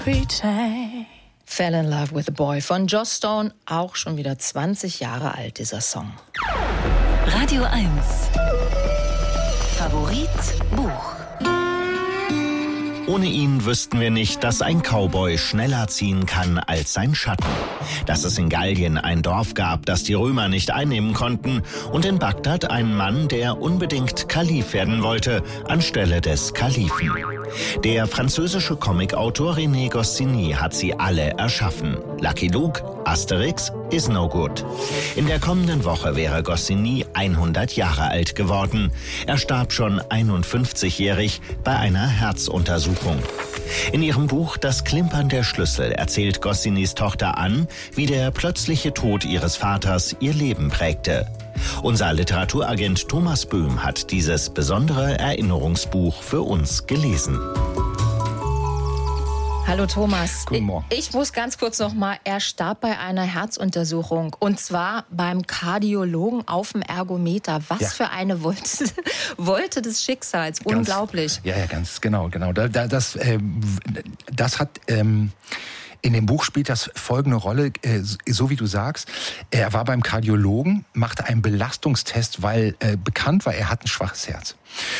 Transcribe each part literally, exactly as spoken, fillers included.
Fell in Love with a Boy von Joss Stone, auch schon wieder zwanzig Jahre alt, dieser Song. Radio eins. Favorit Buch. Ohne ihn wüssten wir nicht, dass ein Cowboy schneller ziehen kann als sein Schatten. Dass es in Gallien ein Dorf gab, das die Römer nicht einnehmen konnten. Und in Bagdad einen Mann, der unbedingt Kalif werden wollte, anstelle des Kalifen. Der französische Comicautor René Goscinny hat sie alle erschaffen. Lucky Luke, Asterix, Is No Good. In der kommenden Woche wäre Goscinny hundert Jahre alt geworden. Er starb schon einundfünfzigjährig bei einer Herzuntersuchung. In ihrem Buch Das Klimpern der Schlüssel erzählt Goscinnys Tochter Anne, wie der plötzliche Tod ihres Vaters ihr Leben prägte. Unser Literaturagent Thomas Böhm hat dieses besondere Erinnerungsbuch für uns gelesen. Hallo Thomas. Guten Morgen. Ich, ich muss ganz kurz noch mal, er starb bei einer Herzuntersuchung und zwar beim Kardiologen auf dem Ergometer. Was ja. für eine Wolte, Wolte des Schicksals. Ganz, unglaublich. Ja, ja, ganz genau, genau. Da, da, das, ähm, das hat... Ähm In dem Buch spielt das folgende Rolle, so wie du sagst. Er war beim Kardiologen, machte einen Belastungstest, weil äh, bekannt war, er hat ein schwaches Herz.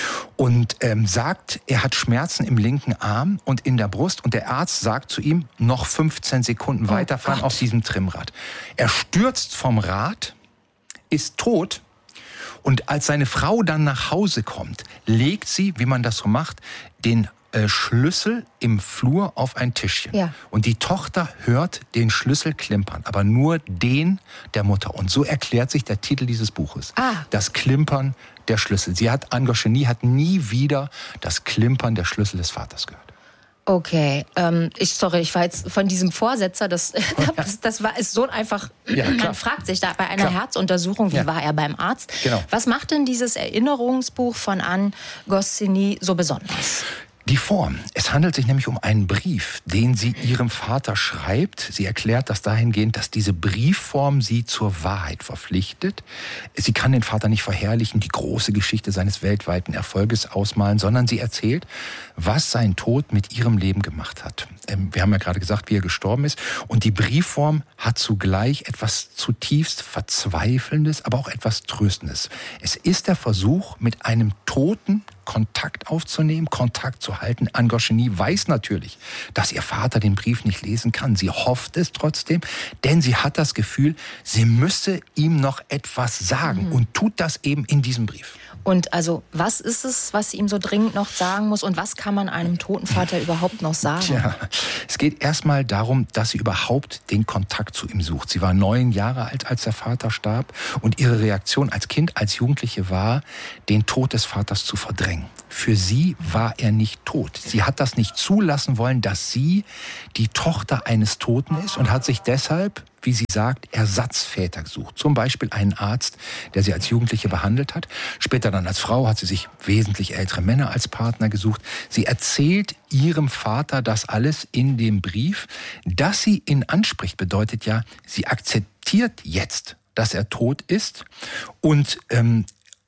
Und ähm, sagt, er hat Schmerzen im linken Arm und in der Brust. Und der Arzt sagt zu ihm, noch fünfzehn Sekunden oh weiterfahren Gott. auf diesem Trimmrad. Er stürzt vom Rad, ist tot. Und als seine Frau dann nach Hause kommt, legt sie, wie man das so macht, den Schlüssel im Flur auf ein Tischchen. Ja. Und die Tochter hört den Schlüssel klimpern, aber nur den der Mutter. Und so erklärt sich der Titel dieses Buches. Ah. Das Klimpern der Schlüssel. Sie hat, Anne Goscinny hat nie wieder das Klimpern der Schlüssel des Vaters gehört. Okay, ähm, ich sorry, ich war jetzt von diesem Vorsetzer, das, das, das war ist so einfach, ja, man fragt sich da bei einer klar. Herzuntersuchung, wie ja. war er beim Arzt? Genau. Was macht denn dieses Erinnerungsbuch von Anne Goscinny so besonders? Die Form. Es handelt sich nämlich um einen Brief, den sie ihrem Vater schreibt. Sie erklärt das dahingehend, dass diese Briefform sie zur Wahrheit verpflichtet. Sie kann den Vater nicht verherrlichen, die große Geschichte seines weltweiten Erfolges ausmalen, sondern sie erzählt, was sein Tod mit ihrem Leben gemacht hat. Wir haben ja gerade gesagt, wie er gestorben ist. Und die Briefform hat zugleich etwas zutiefst Verzweifelndes, aber auch etwas Tröstendes. Es ist der Versuch, mit einem Toten Kontakt aufzunehmen, Kontakt zu halten. Anne Goscinny weiß natürlich, dass ihr Vater den Brief nicht lesen kann. Sie hofft es trotzdem, denn sie hat das Gefühl, sie müsse ihm noch etwas sagen mhm. und tut das eben in diesem Brief. Und also, was ist es, was sie ihm so dringend noch sagen muss und was kann man einem toten Vater überhaupt noch sagen? Tja, es geht erstmal darum, dass sie überhaupt den Kontakt zu ihm sucht. Sie war neun Jahre alt, als der Vater starb und ihre Reaktion als Kind, als Jugendliche war, den Tod des Vaters zu verdrängen. Für sie war er nicht tot. Sie hat das nicht zulassen wollen, dass sie die Tochter eines Toten ist und hat sich deshalb, wie sie sagt, Ersatzväter gesucht. Zum Beispiel einen Arzt, der sie als Jugendliche behandelt hat. Später dann als Frau hat sie sich wesentlich ältere Männer als Partner gesucht. Sie erzählt ihrem Vater das alles in dem Brief. Dass sie ihn anspricht, bedeutet ja, sie akzeptiert jetzt, dass er tot ist und ähm,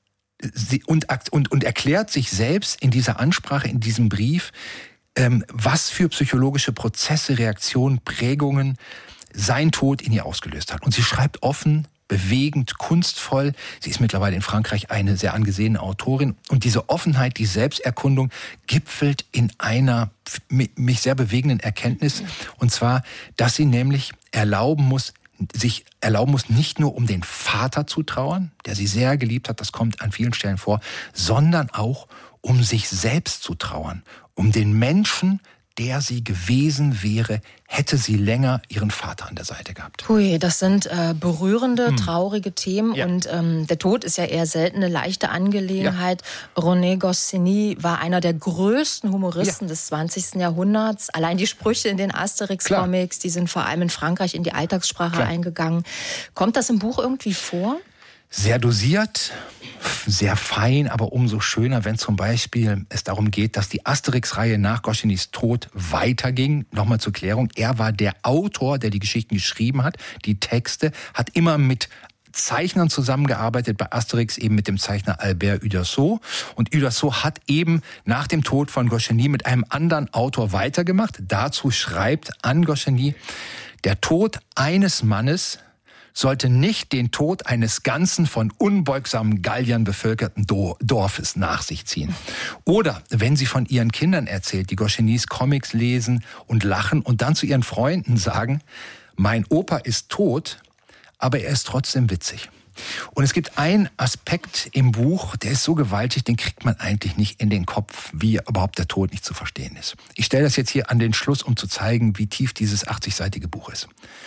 Sie, und, und, und erklärt sich selbst in dieser Ansprache, in diesem Brief, ähm, was für psychologische Prozesse, Reaktionen, Prägungen sein Tod in ihr ausgelöst hat. Und sie schreibt offen, bewegend, kunstvoll. Sie ist mittlerweile in Frankreich eine sehr angesehene Autorin. Und diese Offenheit, die Selbsterkundung gipfelt in einer mich sehr bewegenden Erkenntnis. Und zwar, dass sie nämlich erlauben muss, sich erlauben muss, nicht nur um den Vater zu trauern, der sie sehr geliebt hat, das kommt an vielen Stellen vor, sondern auch um sich selbst zu trauern, um den Menschen, der sie gewesen wäre, hätte sie länger ihren Vater an der Seite gehabt. Hui, das sind äh, berührende, hm. traurige Themen ja. und ähm, der Tod ist ja eher selten eine leichte Angelegenheit. Ja. René Goscinny war einer der größten Humoristen ja. des zwanzigsten Jahrhunderts. Allein die Sprüche in den Asterix-Comics, die sind vor allem in Frankreich in die Alltagssprache Klar. eingegangen. Kommt das im Buch irgendwie vor? Sehr dosiert, sehr fein, aber umso schöner, wenn zum Beispiel es darum geht, dass die Asterix-Reihe nach Goscinnys Tod weiterging. Nochmal zur Klärung, er war der Autor, der die Geschichten geschrieben hat. Die Texte hat immer mit Zeichnern zusammengearbeitet bei Asterix, eben mit dem Zeichner Albert Uderzo. Und Uderzo hat eben nach dem Tod von Goscinny mit einem anderen Autor weitergemacht. Dazu schreibt Anne Goscinny: Der Tod eines Mannes sollte nicht den Tod eines ganzen von unbeugsamen Galliern bevölkerten Dorfes nach sich ziehen. Oder wenn sie von ihren Kindern erzählt, die Goscinnys Comics lesen und lachen und dann zu ihren Freunden sagen: Mein Opa ist tot, aber er ist trotzdem witzig. Und es gibt einen Aspekt im Buch, der ist so gewaltig, den kriegt man eigentlich nicht in den Kopf, wie überhaupt der Tod nicht zu verstehen ist. Ich stelle das jetzt hier an den Schluss, um zu zeigen, wie tief dieses achtzig-seitige Buch ist.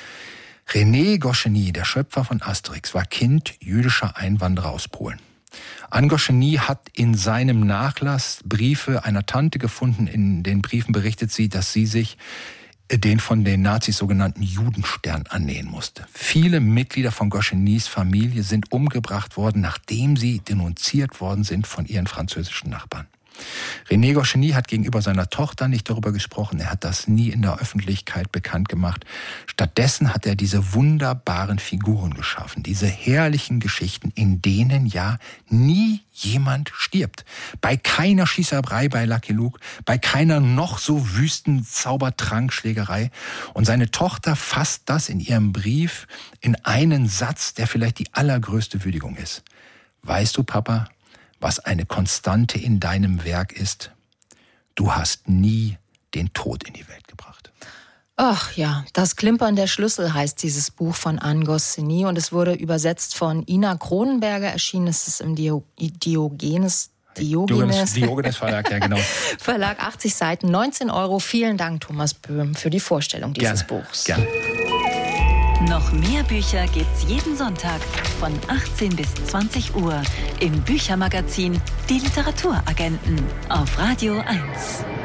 René Goscinny, der Schöpfer von Asterix, war Kind jüdischer Einwanderer aus Polen. Anne Goscinny hat in seinem Nachlass Briefe einer Tante gefunden. In den Briefen berichtet sie, dass sie sich den von den Nazis sogenannten Judenstern annähen musste. Viele Mitglieder von Goscinnys Familie sind umgebracht worden, nachdem sie denunziert worden sind von ihren französischen Nachbarn. René Goscinny hat gegenüber seiner Tochter nicht darüber gesprochen. Er hat das nie in der Öffentlichkeit bekannt gemacht. Stattdessen hat er diese wunderbaren Figuren geschaffen, diese herrlichen Geschichten, in denen ja nie jemand stirbt. Bei keiner Schießerei bei Lucky Luke, bei keiner noch so wüsten Zaubertrankschlägerei. Und seine Tochter fasst das in ihrem Brief in einen Satz, der vielleicht die allergrößte Würdigung ist. Weißt du, Papa, was eine Konstante in deinem Werk ist? Du hast nie den Tod in die Welt gebracht. Ach ja, das Klimpern der Schlüssel heißt dieses Buch von Anne Goscinny und es wurde übersetzt von Ina Kronenberger, erschienen ist es im Dio- Diogenes Diogenes, Diogenes Verlag, ja genau. Verlag, achtzig Seiten, neunzehn Euro. Vielen Dank, Thomas Böhm, für die Vorstellung dieses Gerne. Buchs. Gerne. Noch mehr Bücher gibt's jeden Sonntag von achtzehn bis zwanzig Uhr im Büchermagazin Die Literaturagenten auf Radio eins.